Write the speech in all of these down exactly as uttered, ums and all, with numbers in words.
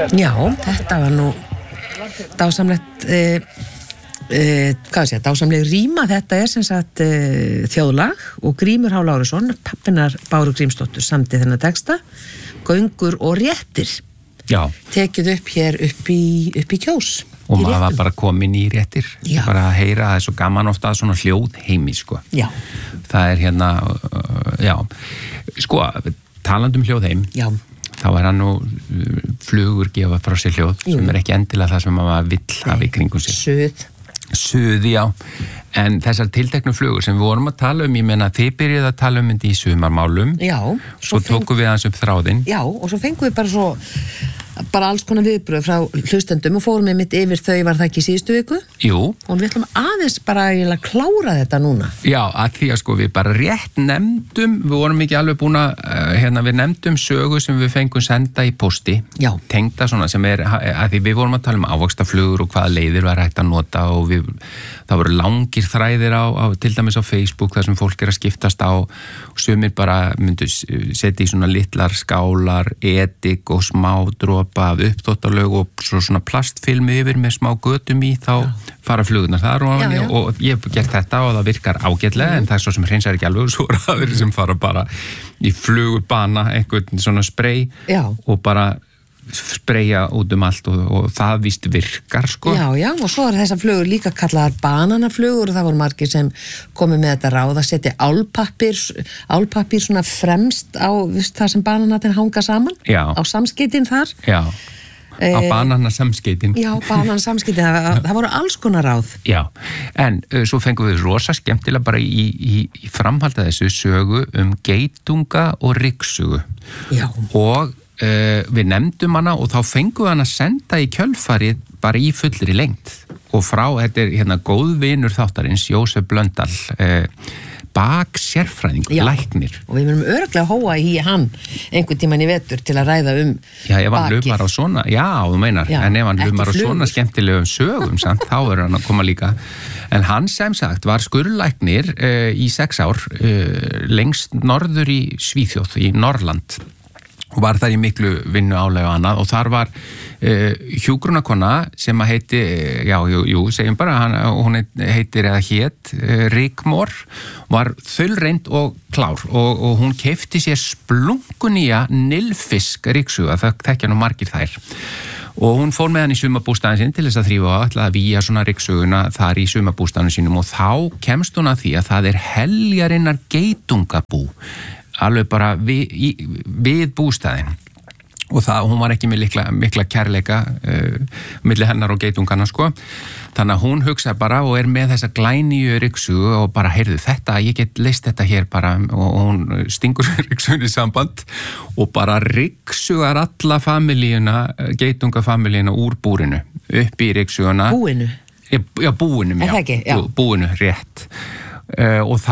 Já, þetta var nú dásamlegt e, e, hvað sé, dásamleg rýma. Þetta er sem sagt e, þjóðlag og Grímur H. Lárusson, pappinar Báru Grímsdóttur, samdi þennan texta, Göngur og réttir. Já. Tekið upp hér upp í, upp í Kjós. Og maður var bara komin í réttir. Já. Bara að heyra, það er svo gaman ofta svona hljóð heimi, sko. Já. Það er hérna, uh, já, sko, talandum hljóð heim. Já. Þá er hann nú flugur gefa frá sér hljóð, Jú. sem er ekki endilega það sem maður vill hafa í kringum sig. Suð. Suð, já. En þessar tilteknu flugur sem við vorum að tala um, ég meina þið byrjuð að tala um þetta í sumarmálum. Já. Svo, svo tókum við aðeins upp þráðinn. Já, og svo fengum við bara svo bara alls konar viðbröð frá hlustendum og fórum við mitt yfir þau, var það ekki síðustu viku? Jú. Og við ætlum aðeins bara að klára þetta núna. Já, að því að sko við bara rétt nefndum, við vorum ekki alveg búin að, hérna við nefndum sögu sem við fengum senda í posti. Já. Tengda svona sem er, að því við vorum að tala um ávaxtaflugur og hvaða leiðir var hægt að nota og við, það voru langir þræðir á, á til dæmis á Facebook þar sem fólk er að skiptast á og sumir bara myndu setja í svona litlar skálar, edik og smá dropa af uppþóttalög og svo svona plastfilmi yfir með smá götum í, þá já. Fara flugurnar þar og, já, já. og ég hef gert þetta og það virkar ágætlega, mm. en það er svo sem hreinsar ekki alveg og svo er aðeins sem fara bara í flugubana, einhvern svona spray já. Og bara spreyja út um allt og, og það víst virkar, sko. Já, já, og svo er þessar flugur líka kallaðar bananaflugur og það voru margir sem komið með þetta ráð að setja álpappir, álpappir svona fremst á viðst, það sem bananatin hanga saman, já. Á samskeytin þar. Já, á bananasamskeytin. Já, bananasamskeytin, það, það voru alls konar ráð. Já, en uh, svo fengum við rosa skemmtilega bara í, í, í framhalda þessu sögu um geitunga og ryksugu. Já. Og Uh, við nefndum hana og þá fengum við hana að senda í kjölfarið bara í fullri lengt og frá, þetta er hérna góðvinur þáttarins, Jósef Blöndal uh, bak sérfræðing, læknir. Og við myndum örglega hóa í hann einhvern tíman í vetur til að ræða um já, ef hann lumar á svona, já, þú meinar já, en ef hann lumar á svona skemmtilegum sögum samt, þá er hann að koma líka en hann sem sagt var skurðlæknir uh, í sex ár uh, lengst norður í Svíþjóð, í Norrland og var þar í miklu vinnu álega og annað og þar var uh, hjúgrunarkona sem að heiti, já, jú, jú segjum bara, hann, hún heitir eða hét uh, Rigmor, var þaulreind og klár og, og hún keypti sér splunkunýja nilfisk ryksuga, það þekkja nú margir þær og hún fór með hann í sumarbústaðin sinn til þess að þrýfa og ætla að víja svona ryksuguna þar í sumarbústaðinu sínum og þá kemst hún að því að það er heljarinnar geitungabú alveg bara við, í, við bústaðin og það, hún var ekki með mikla, mikla kærleika uh, milli hennar og geitungana sko, þannig að hún hugsa bara og er með þessa glænýju ryksugu og bara heyrðu þetta, ég get leist þetta hér bara og hún stingur ryksugun í samband og bara ryksugar alla familíuna, geitungafamilíuna úr búrinu, upp í ryksuguna Búinu? Já, búinum, já, ekki, já. Búinu, rétt Uh, og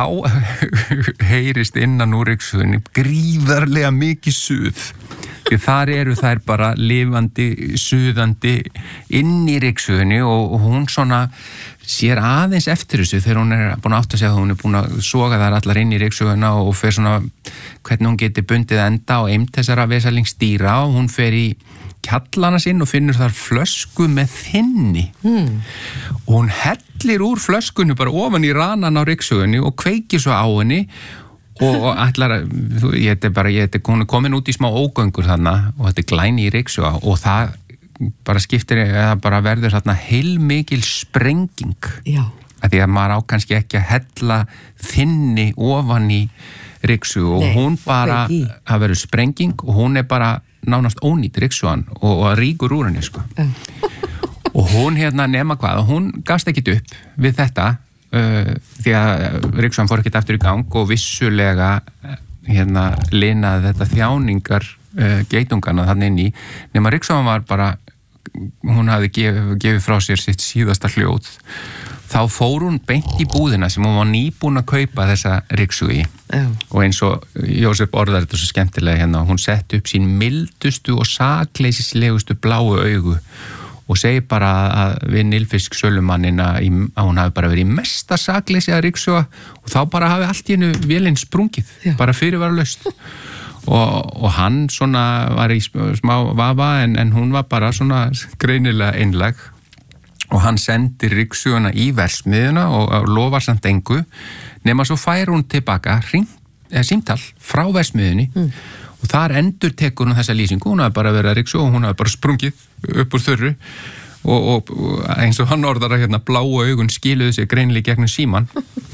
þá heyrist innan úr ryksugunni gríðarlega mikið suð því þar eru þær bara lifandi, suðandi inn í ryksugunni og, og hún svona sér aðeins eftir þessu þegar hún er búin að átta sig að hún er búin að soga þær allar inn í ryksuguna og fer svona hvernig hún geti bundið enda og eimt þessara vesalingsdýra og hún fer í kjallana sinn og finnur þar flösku með þinni mm. og hún hellir úr flöskunni bara ofan í ranan á ryksugunni og kveikir svo á henni og, og ætlar að, ég heiti bara, ég heiti, hún er komin út í smá ógöngur þarna og þetta er glæni í ryksuga og það bara skiptir, eða bara verður þarna heilmikil sprenging. Já. Að því að maður á kannski ekki að hella þinni ofan í ryksugu og hún bara, það verður sprenging og hún er bara nánast ónýtt ryksugan og, og ríkur úr henni sko. Uh. og hún hérna nema hvað, hún gafst ekkit upp við þetta uh, því að ryksugan fór ekkit aftur í gang og vissulega hérna linaði þetta þjáningar uh, geitungana þannig inn í, nema ryksugan var bara, hún hafði gefið, gefið frá sér sitt síðasta hljóð þá fór hún beint í búðina sem hún var nýbúin að kaupa þessa ryksugu í Já. Og eins og Jósef orðar þetta svo skemmtilega hérna, hún sett upp sín mildustu og sakleysislegustu bláu augu og segi bara að við nilfisk sölumannina að hún hafi bara verið í mesta sakleysi að ryksuga og þá bara hafi allt í hennu vélinn sprungið, Já. Bara fyrirvaralaust og, og hann svona var í smá vafa en, en hún var bara svona greinilega einlæg og hann sendir ryksugjuna í versmiðuna og, og lofar samt engu nema svo fær hún tilbaka hring, eða símtal frá versmiðunni mm. og þar endur tekur hún þessa lýsingu, hún hafi bara verið að ryksu og hún hafi bara sprungið upp úr þurru og, og, og eins og hann orðar að hérna bláu augun skiluðu sig greinilega gegnum síman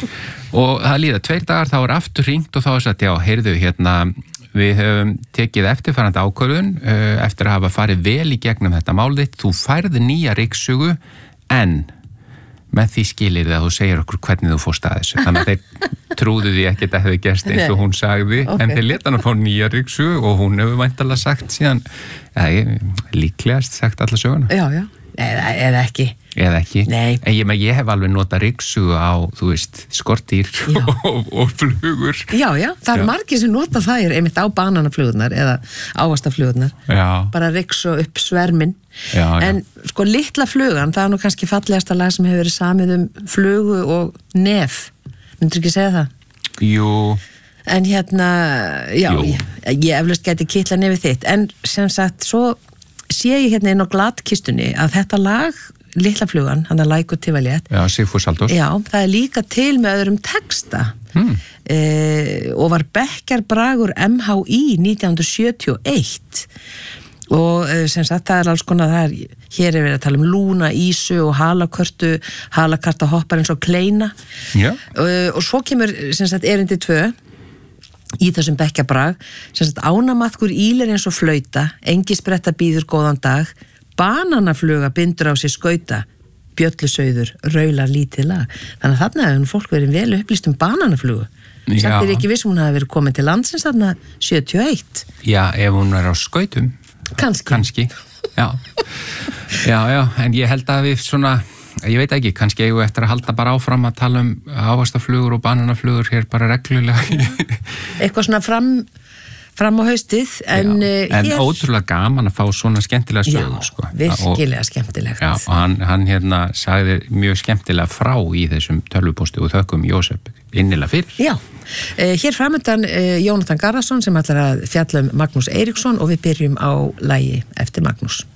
og það líða tveir dagar þá er aftur hringt og þá er sagt já, heyrðu hérna við höfum tekið eftirfarandi ákvörðun uh, eftir að hafa farið vel í gegnum þetta mál þitt, þú færði nýja ryksugu en með því skilir það að þú segir okkur hvernig þú fórst að þessu þannig að þeir trúðu því ekki að þetta hefði gerst eins og hún sagði okay. en þeir leta hann að fá nýja ryksugu og hún hefur væntanlega sagt síðan ja, líklegast sagt alla söguna Já, já, eða, eða ekki eða ekki, Nei. en ég, ég hef alveg notað ryksugu á, þú veist, skortýr og, og flugur Já, já, það er margir sem nota það er einmitt á bananaflugurnar eða ávastaflugurnar bara ryksu upp svermin já, en já. sko litla flugan það er nú kannski fallegasta lag sem hefur verið samið um flugu og nef myndir ekki segja það? Jú En hérna, já, Jú. ég, ég eflaust gæti kitla nefið þitt en sem sagt, svo sé ég hérna inn á glattkistunni að þetta lag Litla flugan, hann er Lækur Tivalétt Já, Sigfús Halldórs Já, það er líka til með öðrum texta hmm. e, og var bekkjarbragur M H I nítján hundruð sjötíu og eitt og sem sagt, það er alls konar það er, hér er verið að tala um lúna, ísu og halakörtu, halakarta hoppar eins og kleina Já. og, og svo kemur, sem sagt, erindi tvö í þessum bekkjarbrag sem sagt, ánamaðkur ílir eins og flauta engi spretta býður góðan dag bananafluga bindur á sér skauta bjöllusauður, raular lítið lag þannig að þarna hefur fólk verið vel upplýst um bananaflugu samt er ekki viss hún hafi verið komin til landsins þarna sjötíu og eitt Já, ef hún er á skautum Kanski, Kanski. Já. já, já, en ég held að við svona ég veit ekki, kannski eigum við eftir að halda bara áfram að tala um ávastaflugur og bananaflugur hér bara reglulega eitthvað svona fram fram á haustið en, já, en hér... ótrúlega gaman að fá svona skemmtilega sögur já, sko. virkilega og, skemmtilegt já, og hann, hann hérna sagði mjög skemmtilega frá í þessum tölvupósti og þökkum Jósef innilega fyrir Já, eh, hér framöndan eh, Jónatan Garðarsson sem ætlar að fjalla um Magnús Eiríksson og við byrjum á lagi eftir Magnús